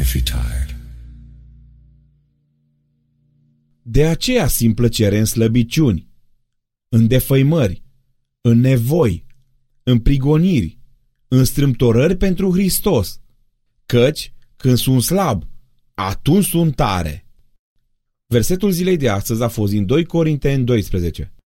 fi tired. De aceea simt plăcere în slăbiciuni, în defăimări, în nevoi, în prigoniri, în strâmtorări pentru Hristos, căci, când sunt slab, atunci sunt tare. Versetul zilei de astăzi a fost din 2 Corinteni 12.